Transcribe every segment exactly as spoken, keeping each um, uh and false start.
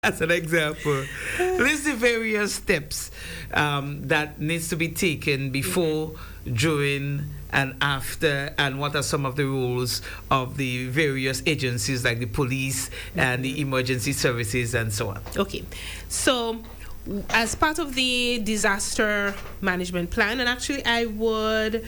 As an example, list the various steps um, that needs to be taken before, during, and after, and what are some of the roles of the various agencies like the police and the emergency services and so on. Okay, so as part of the disaster management plan, and actually I would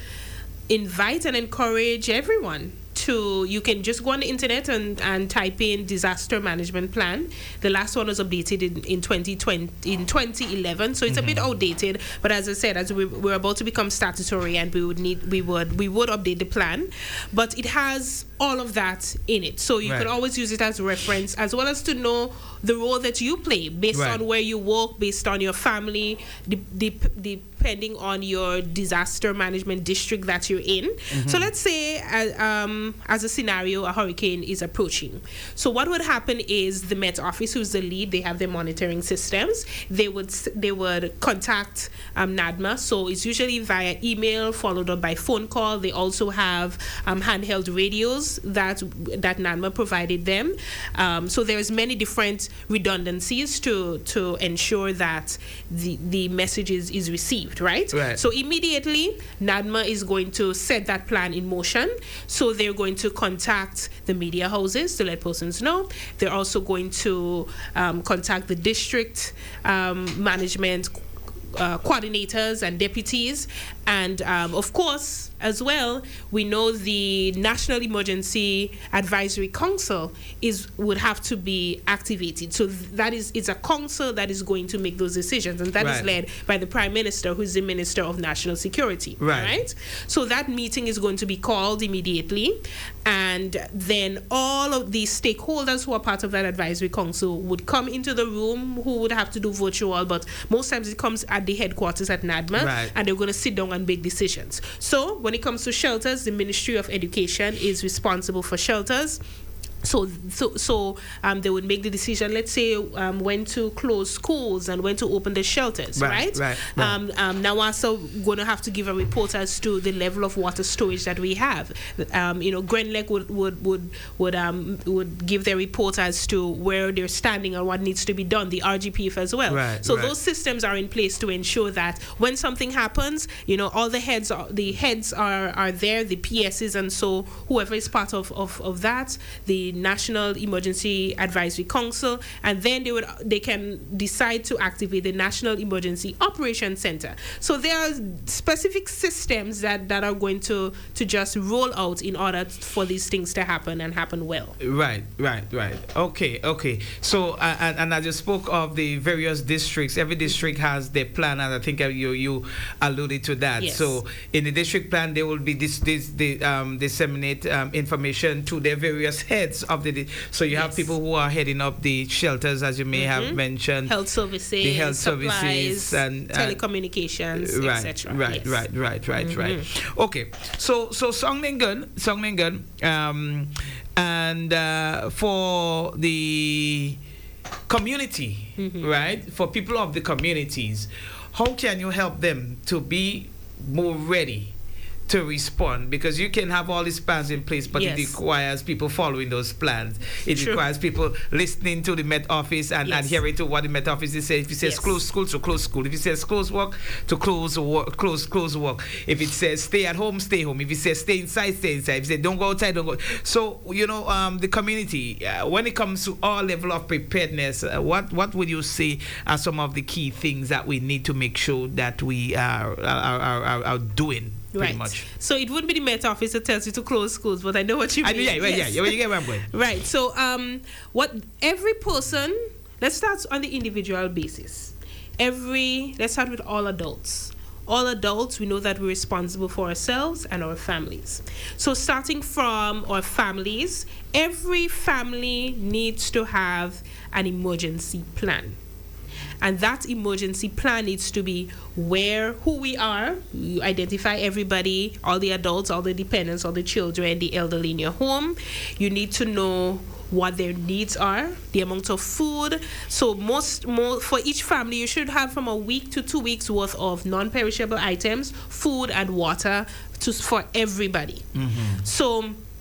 invite and encourage everyone to, you can just go on the internet and, and type in disaster management plan. The last one was updated in, in twenty twenty, in twenty eleven, so it's mm-hmm. a bit outdated, but as I said, as we, we're about to become statutory, and we would need we would we would update the plan, but it has all of that in it, so you right. can always use it as reference, as well as to know the role that you play based right. on where you work, based on your family, the, the, depending on your disaster management district that you're in. Mm-hmm. So let's say uh, um, as a scenario, a hurricane is approaching. So what would happen is the Met Office, who's the lead, they have their monitoring systems. They would they would contact um, NADMA. So it's usually via email followed up by phone call. They also have um, handheld radios that that NADMA provided them. Um, so there's many different redundancies to to ensure that the the message is, is received, right? right? So immediately NADMA is going to set that plan in motion. So they're going to contact the media houses to let persons know. They're also going to um, contact the district um, management uh, coordinators and deputies, and um, of course, as well, we know the National Emergency Advisory Council is would have to be activated. So that is it's a council that is going to make those decisions, and that right. is led by the Prime Minister, who is the Minister of National Security. Right. right. So that meeting is going to be called immediately, and then all of the stakeholders who are part of that advisory council would come into the room, who would have to do virtual, but most times it comes at the headquarters at NADMA, right. and they're going to sit down and make decisions. So when it comes to shelters, the Ministry of Education is responsible for shelters. So, so, so um, they would make the decision. Let's say um, when to close schools and when to open the shelters, right? Right. right, right. Um, um, now, also going to have to give a report as to the level of water storage that we have. Um, you know, Grenlec would would would would um would give their report as to where they're standing and what needs to be done. The R G P F as well. Right, so right. those systems are in place to ensure that when something happens, you know, all the heads are the heads are are there, the P Ss, and so whoever is part of of, of that, the National Emergency Advisory Council, and then they would they can decide to activate the National Emergency Operations Center. So there are specific systems that, that are going to, to just roll out in order for these things to happen and happen well. Right, right, right. Okay, okay. So uh, and, and as you spoke of the various districts, every district has their plan, and I think you you alluded to that. Yes. So in the district plan, they will be this this they um, disseminate um, information to their various heads of the. So you yes. have people who are heading up the shelters, as you may mm-hmm. have mentioned, health services, the health supplies, services, and uh, telecommunications, right, et cetera. Right, yes. right, right, right, mm-hmm. right. Okay, so so Songlingan, Songlingan, um, and uh, for the community, mm-hmm. right? For people of the communities, how can you help them to be more ready to respond? Because you can have all these plans in place, but yes. it requires people following those plans. It True. requires people listening to the Met Office and yes. adhering to what the Met Office is saying. If it says yes. close school, to close school. If it says close work, to close work, close close work. If it says stay at home, stay home. If it says stay inside, stay inside. If it says don't go outside, don't go. So you know, um, the community, uh, when it comes to our level of preparedness, uh, what what would you say are some of the key things that we need to make sure that we are are are, are, are doing? Pretty right. much. So it wouldn't be the Met Office that tells you to close schools, but I know what you mean. I mean, yeah, right, yes. yeah, yeah, you get where I'm going. Right. So um, what every person, let's start on the individual basis. Every, let's start with all adults. All adults, we know that we're responsible for ourselves and our families. So starting from our families, every family needs to have an emergency plan. And that emergency plan needs to be where, who we are. You identify everybody, all the adults, all the dependents, all the children, the elderly in your home. You need to know what their needs are, the amount of food. So most, more, for each family, you should have from a week to two weeks worth of non-perishable items, food and water to, for everybody. Mm-hmm. So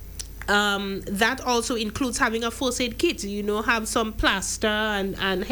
um, that also includes having a first aid kit. You know, have some plaster and and